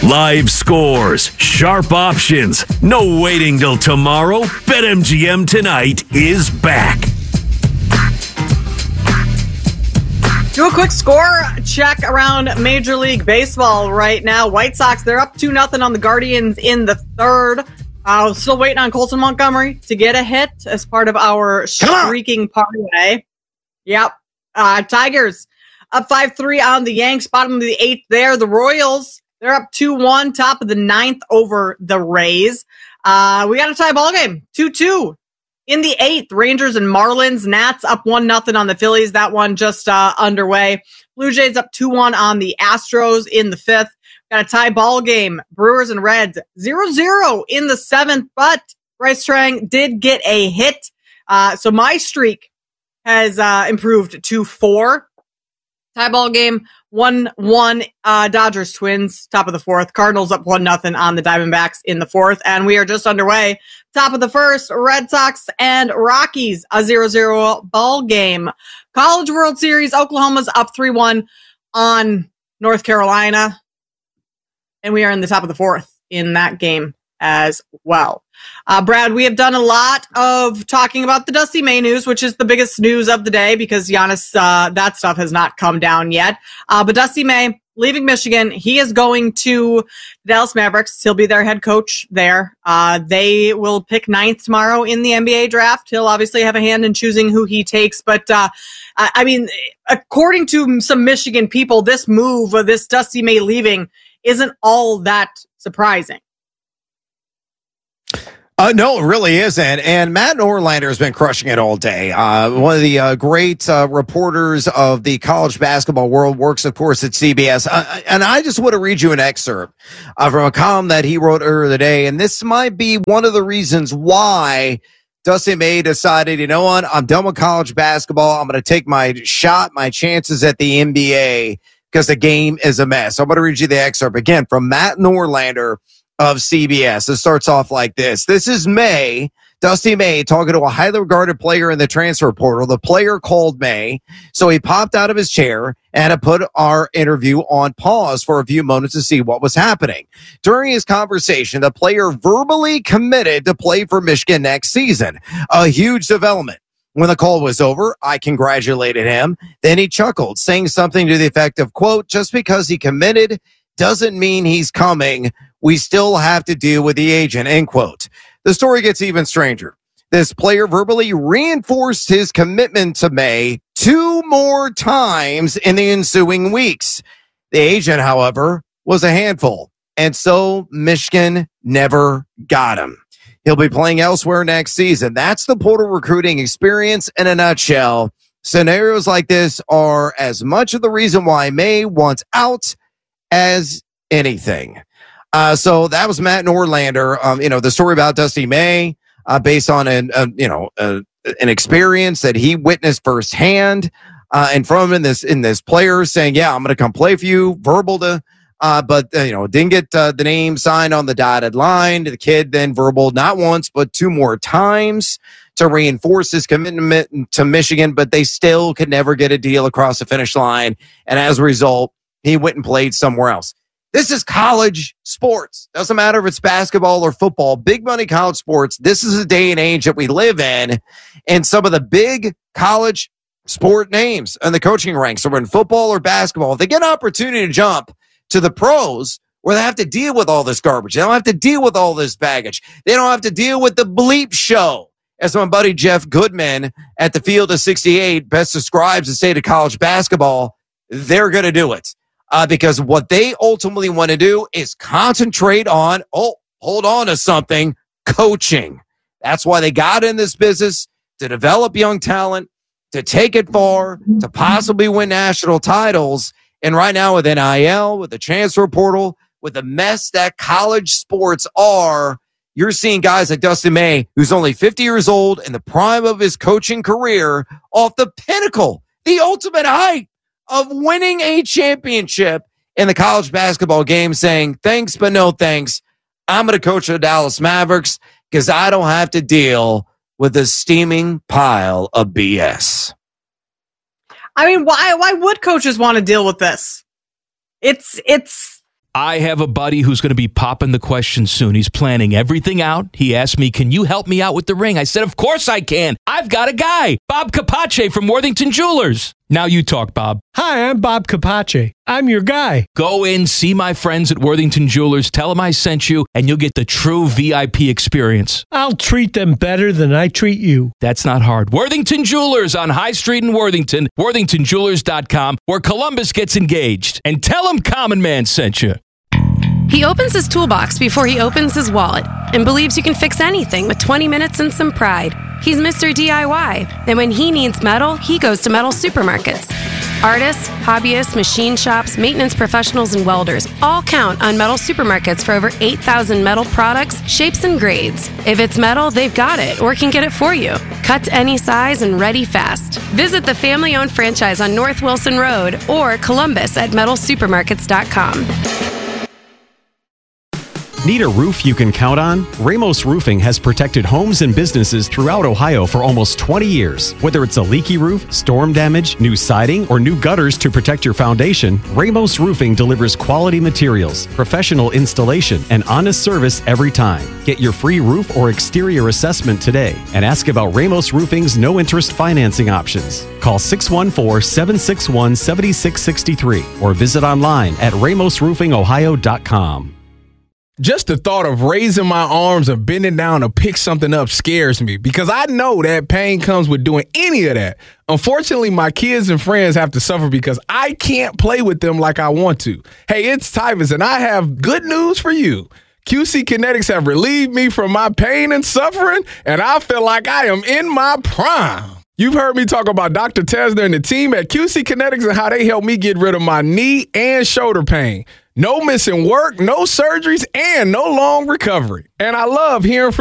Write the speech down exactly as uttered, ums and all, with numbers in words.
Live scores, sharp options, no waiting till tomorrow. BetMGM tonight is back. Do a quick score check around Major League Baseball right now. White Sox, they're up two nothing on the Guardians in the third. Uh, still waiting on Colson Montgomery to get a hit as part of our streaking parlay. Yep. Uh, Tigers up five three on the Yanks, bottom of the eighth there. The Royals, they're up two one, top of the ninth over the Rays. Uh, we got a tie ball game, two two. In the eighth, Rangers and Marlins. Nats up one nothing on the Phillies. That one just uh, underway. Blue Jays up two one on the Astros in the fifth. Got a tie ball game. Brewers and Reds zero zero in the seventh, but Bryce Trang did get a hit. Uh, so my streak has uh, improved to four. Tie ball game, one one, uh, Dodgers Twins, top of the fourth. Cardinals up one nothing on the Diamondbacks in the fourth. And we are just underway. Top of the first, Red Sox and Rockies, a zero zero ball game. College World Series, Oklahoma's up three one on North Carolina. And we are in the top of the fourth in that game as well. Uh, Brad, we have done a lot of talking about the Dusty May news, which is the biggest news of the day because Giannis, uh, that stuff has not come down yet. Uh, but Dusty May leaving Michigan, he is going to the Dallas Mavericks. He'll be their head coach there. Uh, they will pick ninth tomorrow in the N B A draft. He'll obviously have a hand in choosing who he takes. But, uh, I mean, according to some Michigan people, this move, uh, this Dusty May leaving, isn't all that surprising. Uh, no, it really isn't. And Matt Norlander has been crushing it all day. Uh, one of the uh, great uh, reporters of the college basketball world, works, of course, at C B S. Uh, and I just want to read you an excerpt uh, from a column that he wrote earlier today. And this might be one of the reasons why Dusty May decided, you know what, I'm done with college basketball. I'm going to take my shot, my chances at the N B A because the game is a mess. So I'm going to read you the excerpt again from Matt Norlander of C B S. It starts off like this. This is May, Dusty May, talking to a highly regarded player in the transfer portal. The player called May, so he popped out of his chair and had put our interview on pause for a few moments to see what was happening. During his conversation, the player verbally committed to play for Michigan next season, a huge development. When the call was over, I congratulated him. Then he chuckled, saying something to the effect of, quote, just because he committed doesn't mean he's coming. We still have to deal with the agent, end quote. The story gets even stranger. This player verbally reinforced his commitment to May two more times in the ensuing weeks. The agent, however, was a handful, and so Michigan never got him. He'll be playing elsewhere next season. That's the portal recruiting experience in a nutshell. Scenarios like this are as much of the reason why May wants out as anything. Uh, so that was Matt Norlander. Um, you know, the story about Dusty May, uh, based on an, uh, you know, uh, an experience that he witnessed firsthand, uh, and from in this, in this player saying, yeah, I'm going to come play for you, verbal to, uh, but, uh, you know, didn't get, uh, the name signed on the dotted line. The kid then verbal not once, but two more times to reinforce his commitment to Michigan, but they still could never get a deal across the finish line. And as a result, he went and played somewhere else. This is college sports. Doesn't matter if it's basketball or football. Big money college sports. This is a day and age that we live in. And some of the big college sport names in the coaching ranks, so in football or basketball, if they get an opportunity to jump to the pros where they have to deal with all this garbage, they don't have to deal with all this baggage. They don't have to deal with the bleep show. As my buddy Jeff Goodman at the Field of sixty-eight best describes the state of college basketball, they're going to do it. Uh, because what they ultimately want to do is concentrate on, oh, hold on to something, coaching. That's why they got in this business, to develop young talent, to take it far, to possibly win national titles. And right now with N I L, with the transfer portal, with the mess that college sports are, you're seeing guys like Dusty May, who's only fifty years old in the prime of his coaching career, off the pinnacle, the ultimate height of winning a championship in the college basketball game, saying, thanks, but no thanks. I'm going to coach the Dallas Mavericks because I don't have to deal with a steaming pile of B S. I mean, why, why would coaches want to deal with this? It's, it's I have a buddy who's going to be popping the question soon. He's planning everything out. He asked me, can you help me out with the ring? I said, of course I can. I've got a guy, Bob Capace from Worthington Jewelers. Now you talk, Bob. Hi, I'm Bob Capace. I'm your guy. Go in, see my friends at Worthington Jewelers, tell them I sent you, and you'll get the true V I P experience. I'll treat them better than I treat you. That's not hard. Worthington Jewelers on High Street in Worthington, worthington jewelers dot com, where Columbus gets engaged. And tell them Common Man sent you. He opens his toolbox before he opens his wallet and believes you can fix anything with twenty minutes and some pride. He's Mister D I Y, and when he needs metal, he goes to Metal Supermarkets. Artists, hobbyists, machine shops, maintenance professionals, and welders all count on Metal Supermarkets for over eight thousand metal products, shapes, and grades. If it's metal, they've got it or can get it for you. Cut to any size and ready fast. Visit the family-owned franchise on North Wilson Road or Columbus at metal supermarkets dot com. Need a roof you can count on? Ramos Roofing has protected homes and businesses throughout Ohio for almost twenty years. Whether it's a leaky roof, storm damage, new siding, or new gutters to protect your foundation, Ramos Roofing delivers quality materials, professional installation, and honest service every time. Get your free roof or exterior assessment today and ask about Ramos Roofing's no-interest financing options. Call six one four, seven six one, seven six six three or visit online at ramos roofing ohio dot com. Just the thought of raising my arms or bending down to pick something up scares me because I know that pain comes with doing any of that. Unfortunately, my kids and friends have to suffer because I can't play with them like I want to. Hey, it's Tyvus, and I have good news for you. Q C Kinetics have relieved me from my pain and suffering, and I feel like I am in my prime. You've heard me talk about Doctor Tesner and the team at Q C Kinetics and how they helped me get rid of my knee and shoulder pain. No missing work, no surgeries, and no long recovery. And I love hearing from